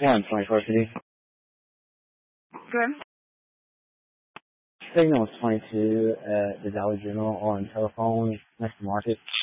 Yeah, I'm 24 City. Good. Signal is 22 at the Dollar General on telephone next to Market.